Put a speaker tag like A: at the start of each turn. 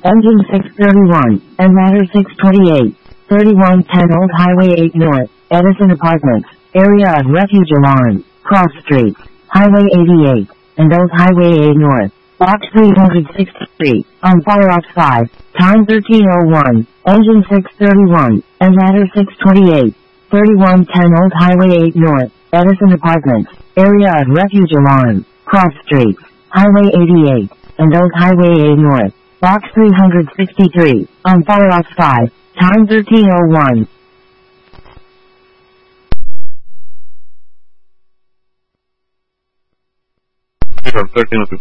A: Engine 631, and ladder 628. 3110 Old Highway 8 North, Edison Apartments, area of refuge alarm, cross streets, Highway 88, and Old Highway 8 North, Box 363, on Fireops 5, time 1301, engine 631, and ladder 628, 3110 Old Highway 8 North, Edison Apartments, area of refuge alarm, cross streets, Highway 88, and Old Highway 8 North, Box 363, on Fireops 5, time 1301.
B: From 1302.